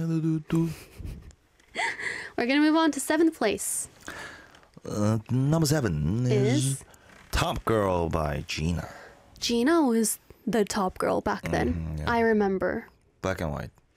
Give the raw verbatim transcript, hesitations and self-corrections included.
We're gonna move on to seventh place. Uh, number seven is, Is Top Girl by Gina. Gina was the top girl back then. Mhm, yeah. I remember. Black and white.